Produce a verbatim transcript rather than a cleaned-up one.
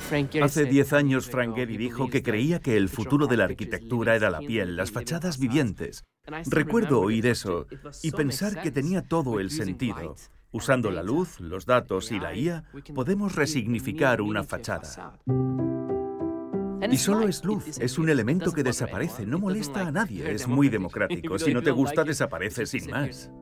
Hace diez años Frank Gehry dijo que creía que el futuro de la arquitectura era la piel, las fachadas vivientes. Recuerdo oír eso y pensar que tenía todo el sentido. Usando la luz, los datos y la I A, podemos resignificar una fachada. Y solo es luz, es un elemento que desaparece, no molesta a nadie, es muy democrático. Si no te gusta, desaparece sin más.